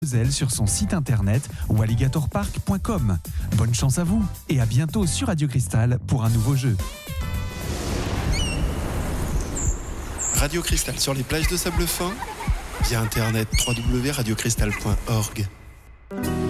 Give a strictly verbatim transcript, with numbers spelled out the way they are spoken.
elle sur son site internet ou alligator park point com. Bonne chance à vous et à bientôt sur Radio Cristal pour un nouveau jeu. Radio Cristal sur les plages de sable fin, via internet w w w point radio cristal point org.